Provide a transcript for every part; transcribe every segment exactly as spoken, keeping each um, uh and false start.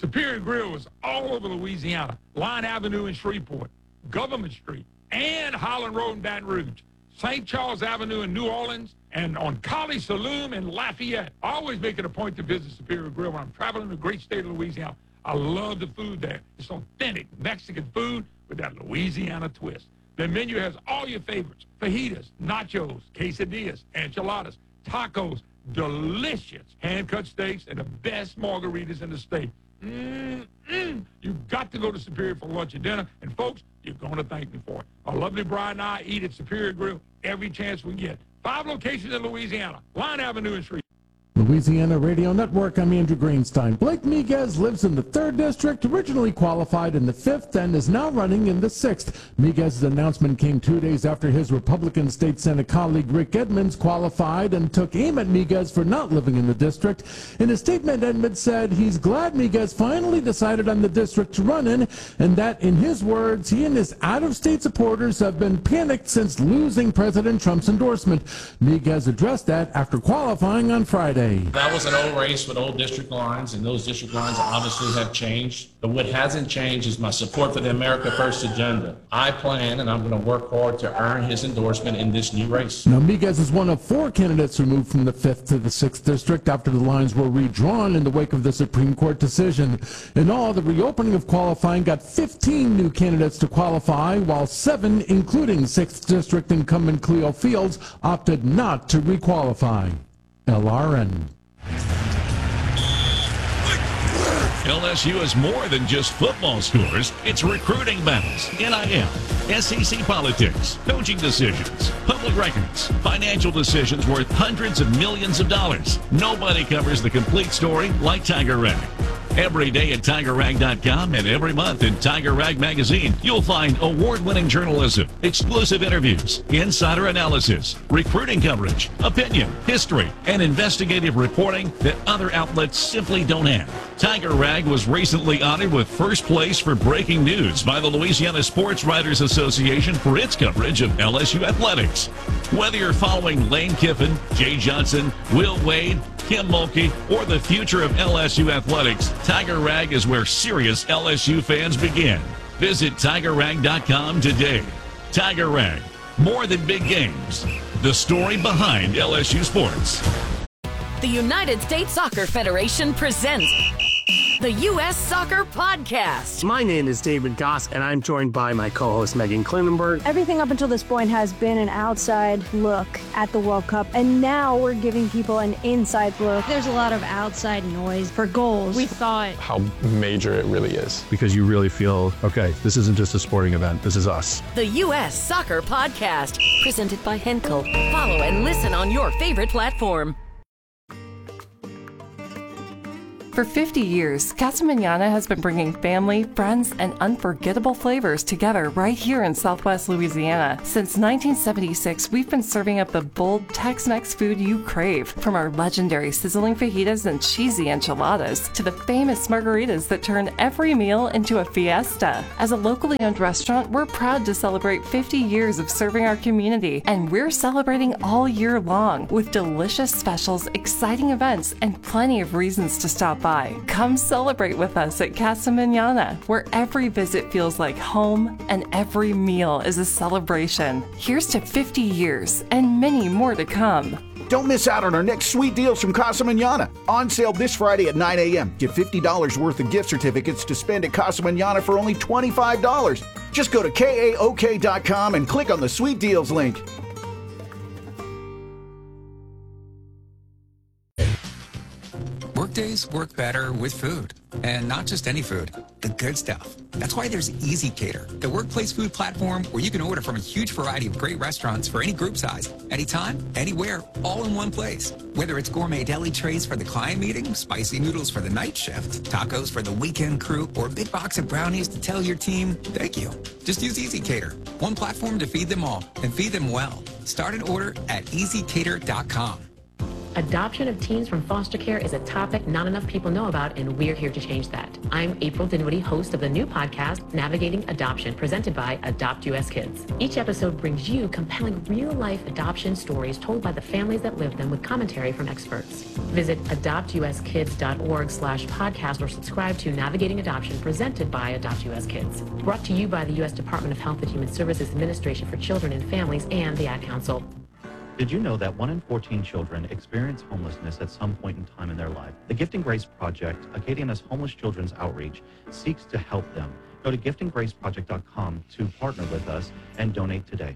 Superior Grill is all over Louisiana. Line Avenue in Shreveport, Government Street, and Holland Road in Baton Rouge, Saint Charles Avenue in New Orleans, and on College Saloon in Lafayette. I always make it a point to visit Superior Grill when I'm traveling the great state of Louisiana. I love the food there. It's authentic Mexican food with that Louisiana twist. The menu has all your favorites: fajitas, nachos, quesadillas, enchiladas, tacos, delicious hand-cut steaks, and the best margaritas in the state. Mm-mm. You've got to go to Superior for lunch and dinner, and folks, you're going to thank me for it. Our lovely bride and I eat at Superior Grill every chance we get. Five locations in Louisiana, Line Avenue in Shreveport. Louisiana Radio Network, I'm Andrew Greenstein. Blake Miguez lives in the third District, originally qualified in the fifth, and is now running in the sixth. Miguez's announcement came two days after his Republican State Senate colleague Rick Edmonds qualified and took aim at Miguez for not living in the district. In a statement, Edmonds said he's glad Miguez finally decided on the district to run in, and that, in his words, he and his out-of-state supporters have been panicked since losing President Trump's endorsement. Miguez addressed that after qualifying on Friday. That was an old race with old district lines, and those district lines obviously have changed. But what hasn't changed is my support for the America First agenda. I plan, and I'm going to work hard to earn his endorsement in this new race. Now, Miguez is one of four candidates removed from the fifth to the sixth District after the lines were redrawn in the wake of the Supreme Court decision. In all, the reopening of qualifying got fifteen new candidates to qualify, while seven, including sixth District incumbent Cleo Fields, opted not to requalify. L R N. L S U is more than just football scores. It's recruiting battles, N I L, S E C politics, coaching decisions, public records, financial decisions worth hundreds of millions of dollars. Nobody covers the complete story like Tiger Rag. Every day at Tiger Rag dot com and every month in Tiger Rag Magazine, you'll find award-winning journalism, exclusive interviews, insider analysis, recruiting coverage, opinion, history, and investigative reporting that other outlets simply don't have. Tiger Rag was recently honored with first place for breaking news by the Louisiana Sports Writers Association for its coverage of L S U athletics. Whether you're following Lane Kiffin, Jay Johnson, Will Wade, Kim Mulkey, or the future of L S U athletics, Tiger Rag is where serious L S U fans begin. Visit Tiger Rag dot com today. Tiger Rag, more than big games. The story behind L S U sports. The United States Soccer Federation presents the U S Soccer Podcast. My name is David Goss, and I'm joined by my co-host Megan Klinenberg. Everything up until this point has been an outside look at the World Cup, and now we're giving people an inside look. There's a lot of outside noise for goals. We thought how major it really is. Because you really feel, okay, this isn't just a sporting event, this is us. The U S Soccer Podcast, presented by Henkel. Follow and listen on your favorite platform. For fifty years, Casa Mañana has been bringing family, friends, and unforgettable flavors together right here in Southwest Louisiana. Since nineteen seventy-six, we've been serving up the bold Tex-Mex food you crave, from our legendary sizzling fajitas and cheesy enchiladas to the famous margaritas that turn every meal into a fiesta. As a locally owned restaurant, we're proud to celebrate fifty years of serving our community, and we're celebrating all year long with delicious specials, exciting events, and plenty of reasons to stop by. Come celebrate with us at Casa Mañana, where every visit feels like home and every meal is a celebration. Here's to fifty years and many more to come. Don't miss out on our next sweet deals from Casa Mañana. On sale this Friday at nine a.m. Get fifty dollars worth of gift certificates to spend at Casa Mañana for only twenty-five dollars. Just go to K A O K dot com and click on the sweet deals link. Workdays work better with food, and not just any food, the good stuff. That's why there's ezCater, the workplace food platform where you can order from a huge variety of great restaurants for any group size, anytime, anywhere, all in one place. Whether it's gourmet deli trays for the client meeting, spicy noodles for the night shift, tacos for the weekend crew, or a big box of brownies to tell your team, thank you. Just use ezCater, one platform to feed them all, and feed them well. Start an order at ezcater dot com. Adoption of teens from foster care is a topic not enough people know about, and we're here to change that. I'm April Dinwiddie, host of the new podcast, Navigating Adoption, presented by Adopt U S Kids. Each episode brings you compelling real-life adoption stories told by the families that live them with commentary from experts. Visit adopt u s kids dot org slash podcast or subscribe to Navigating Adoption, presented by Adopt U S Kids. Brought to you by the U S Department of Health and Human Services Administration for Children and Families and the Ad Council. Did you know that one in fourteen children experience homelessness at some point in time in their life? The Gifting Grace Project, Acadiana's homeless children's outreach, seeks to help them. Go to gifting grace project dot com to partner with us and donate today.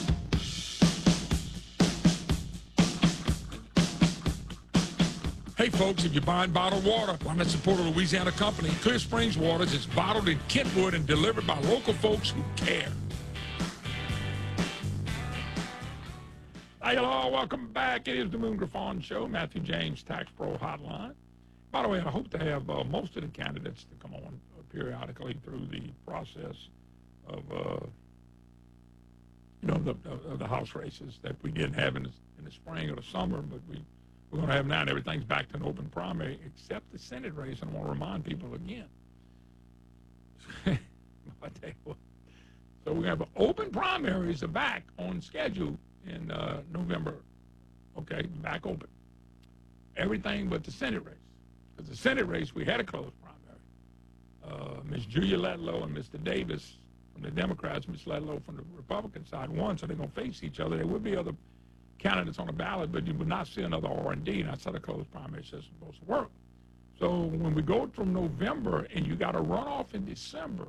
Hey, folks, if you're buying bottled water, why not support a Louisiana company? Clear Springs Waters is bottled in Kentwood and delivered by local folks who care. Hey, hello, welcome back. It is the Moon Griffon Show, Matthew James Tax Pro Hotline. By the way, I hope to have uh, most of the candidates to come on uh, periodically through the process of, uh, you know, the, of the House races that we didn't have in the, in the spring or the summer, but we, we're going to have now, and everything's back to an open primary except the Senate race, and I want to remind people again. I tell you what. So we're going to have open primaries are back on schedule in uh, November, okay, back open. Everything but the Senate race. Because the Senate race, we had a closed primary. Uh, Miz Julia Letlow and Mister Davis from the Democrats, Miz Letlow from the Republican side won, so they're going to face each other. There will be other candidates on the ballot, but you will not see another R and D, and that's how the closed primary system is supposed to work. So when we go from November and you got a runoff in December,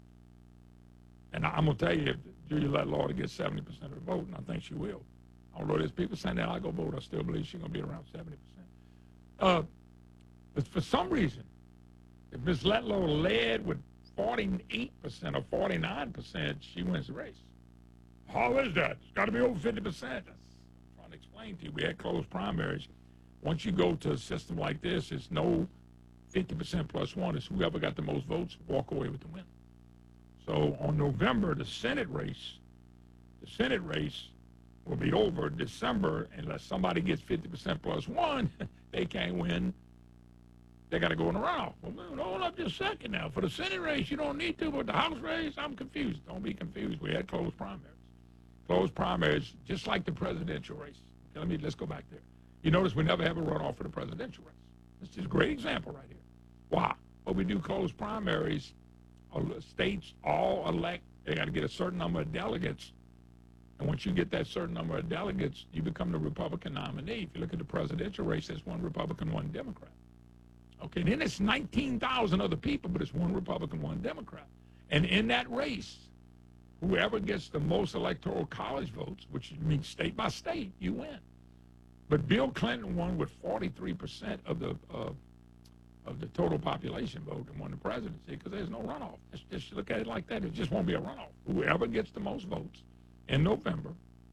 and I'm going to tell you, if Julia Letlow to get seventy percent of the vote, and I think she will. Although there's people saying that I go vote, I still believe she's going to be around seventy percent. Uh, but for some reason, if Miz Letlow led with forty-eight percent or forty-nine percent, she wins the race. How is that? It's got to be over fifty percent. That's what I'm trying to explain to you. We had closed primaries. Once you go to a system like this, it's no fifty percent plus one. It's whoever got the most votes walk away with the win. So on November, the Senate race, the Senate race will be over December unless somebody gets fifty percent plus one. They can't win. They got to go in a runoff. Well, no, hold up just a second now. For the Senate race, you don't need to, but the House race, I'm confused. Don't be confused. We had closed primaries. Closed primaries, just like the presidential race. Okay, let me, let's go back there. You notice we never have a runoff for the presidential race. This is a great example right here. Why? Well, we do closed primaries. States all elect, they got to get a certain number of delegates. And once you get that certain number of delegates, you become the Republican nominee. If you look at the presidential race, there's one Republican, one Democrat. Okay, then it's nineteen thousand other people, but it's one Republican, one Democrat. And in that race, whoever gets the most electoral college votes, which means state by state, you win. But Bill Clinton won with forty-three percent of the uh, of the total population vote and won the presidency because there's no runoff. Just, just look at it like that. It just won't be a runoff. Whoever gets the most votes in November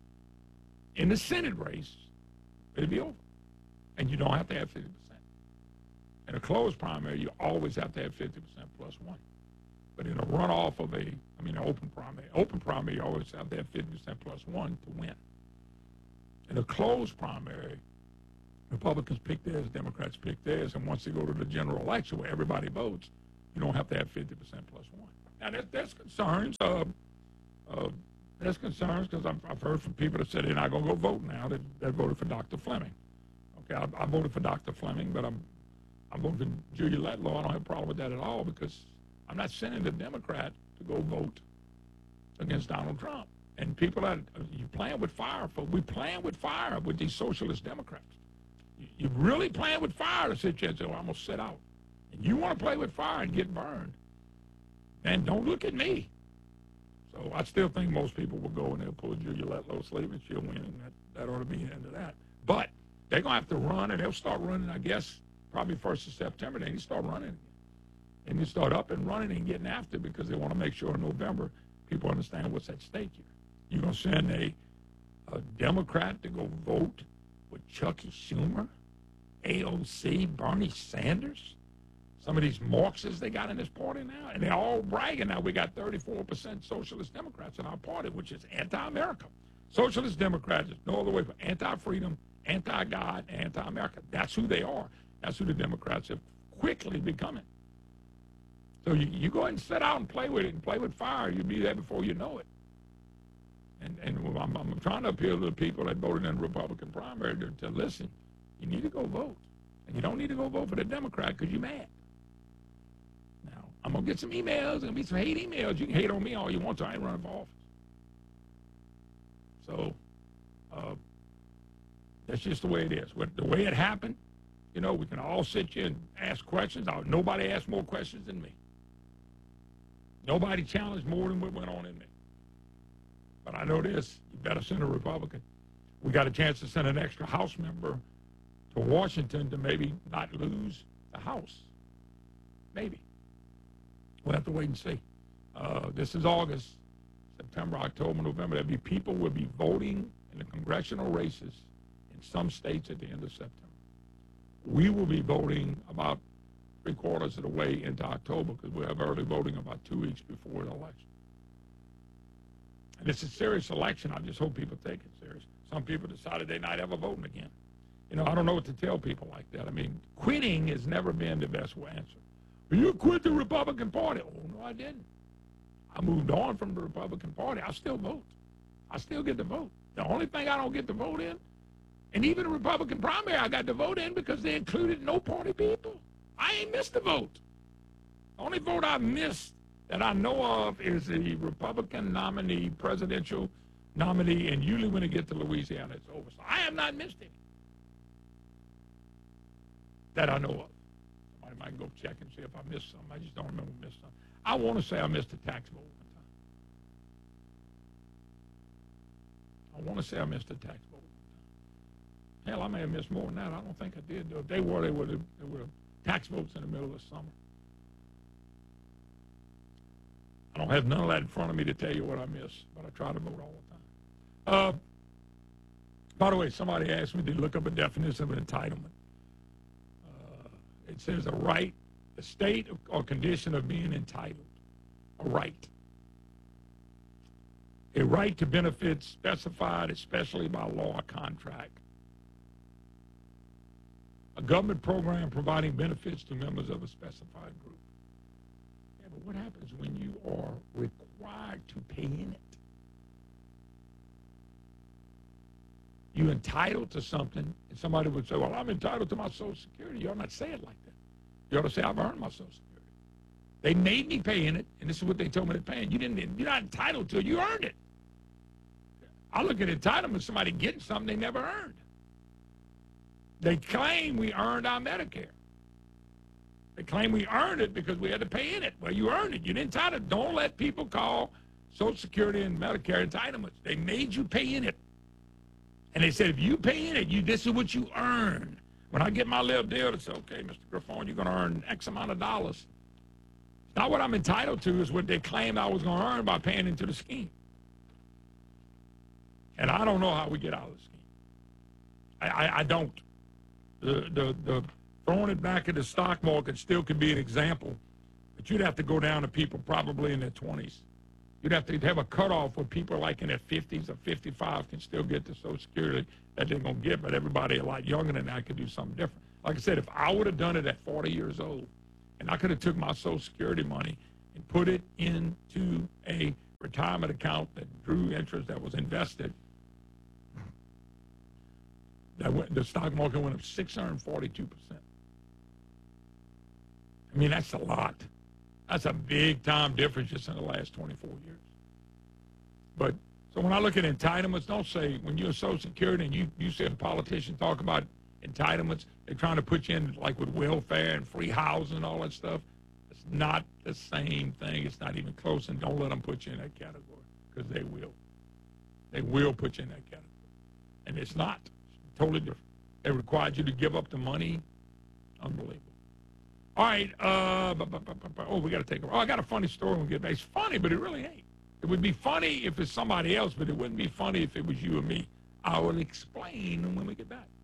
in the Senate race, it'll be over. And you don't have to have fifty percent. In a closed primary, you always have to have fifty percent plus one. But in a runoff of a, I mean, an open primary, open primary, you always have to have fifty percent plus one to win. In a closed primary, Republicans pick theirs, Democrats pick theirs, and once they go to the general election where everybody votes, you don't have to have fifty percent plus one. Now, there's, there's concerns. Uh, uh, there's concerns because I've, I've heard from people that said they're not going to go vote now, that, that voted for Doctor Fleming. Okay, I, I voted for Doctor Fleming, but I'm, I'm voting for Julia Letlow. I don't have a problem with that at all because I'm not sending the Democrat to go vote against Donald Trump. And people that, you playing with fire, folks. We're playing with fire with these socialist Democrats. You're really playing with fire to sit here and say, well, I'm going to sit out. And you want to play with fire and get burned, and don't look at me. So I still think most people will go and they'll pull Julia Letlow's sleeve and she'll win, and that, that ought to be the end of that. But they're going to have to run, and they'll start running, I guess, probably first of September. They need to start running again. And you start up and running and getting after it because they want to make sure in November people understand what's at stake here. You're going to send a, a Democrat to go vote with Chucky Schumer, A O C, Bernie Sanders, some of these Marxists they got in this party now, and they're all bragging now we got thirty-four percent socialist Democrats in our party, which is anti-America. Socialist Democrats is no other way for anti-freedom, anti-God, anti-America. That's who they are. That's who the Democrats have quickly becoming. So you, you go ahead and sit out and play with it and play with fire. You'll be there before you know it. And, and I'm, I'm trying to appeal to the people that voted in the Republican primary to, to listen. You need to go vote. And you don't need to go vote for the Democrat because you're mad. Now, I'm going to get some emails. There's going to be some hate emails. You can hate on me all you want to. I ain't running for office. So uh, that's just the way it is. The way it happened, you know, we can all sit here and ask questions. Nobody asked more questions than me. Nobody challenged more than what went on in me. But I know this, you better send a Republican. We got a chance to send an extra House member to Washington to maybe not lose the House. Maybe. We'll have to wait and see. Uh, this is August, September, October, November. There'll be people will be voting in the congressional races in some states at the end of September. We will be voting about three quarters of the way into October because we have early voting about two weeks before the election. And it's a serious election. I just hope people take it serious. Some people decided they're not ever voting again. You know, I don't know what to tell people like that. I mean, quitting has never been the best answer. You quit the Republican Party. Oh, no, I didn't. I moved on from the Republican Party. I still vote. I still get to vote. The only thing I don't get to vote in, and even the Republican primary I got to vote in because they included no party people. I ain't missed a vote. The only vote I missed that I know of is the Republican nominee, presidential nominee, and usually when it gets to Louisiana, it's over. So I have not missed it. That I know of. Somebody might go check and see if I missed something. I just don't remember missed something. I want to say I missed a tax vote one time. I want to say I missed a tax vote one time. Hell, I may have missed more than that. I don't think I did. If they were, they were, they were tax votes in the middle of the summer. I don't have none of that in front of me to tell you what I missed, but I try to vote all the time. Uh, by the way, somebody asked me to look up a definition of entitlement. Uh, it says a right, a state or condition of being entitled, a right. A right to benefits specified especially by law or contract. A government program providing benefits to members of a specified group. Yeah, but what happens when you are required to pay in it? You're entitled to something, and somebody would say, well, I'm entitled to my Social Security. You ought not say it like that. You ought to say, I've earned my Social Security. They made me pay in it, and this is what they told me to pay in. You didn't, you're not entitled to it. You earned it. I look at entitlement as somebody getting something they never earned. They claim we earned our Medicare. They claim we earned it because we had to pay in it. Well, you earned it. You're entitled. Don't let people call Social Security and Medicare entitlements. They made you pay in it. And they said, if you pay in it, you this is what you earn. When I get my little deal, they say, okay, Mister Griffon, you're going to earn X amount of dollars. It's not what I'm entitled to. It's what they claimed I was going to earn by paying into the scheme. And I don't know how we get out of the scheme. I, I, I don't. The, the, the throwing it back at the stock market still could be an example, but you'd have to go down to people probably in their twenties. You'd have to have a cutoff where people like in their fifties or fifty-five can still get the Social Security that they're going to get, but everybody a lot younger than that could do something different. Like I said, if I would have done it at forty years old, and I could have took my Social Security money and put it into a retirement account that drew interest that was invested, that went, the stock market went up six hundred forty-two percent. I mean, that's a lot. That's a big-time difference just in the last twenty-four years. But, so when I look at entitlements, don't say, when you're Social Security and you, you see a politician talk about entitlements, they're trying to put you in, like, with welfare and free housing and all that stuff. It's not the same thing. It's not even close, and don't let them put you in that category, because they will. They will put you in that category. And it's not. It's totally different. They required you to give up the money. Unbelievable. All right, uh, bu- bu- bu- bu- oh, we got to take a, oh, I got a funny story when we get back. It's funny, but it really ain't. It would be funny if it's somebody else, but it wouldn't be funny if it was you or me. I will explain when we get back.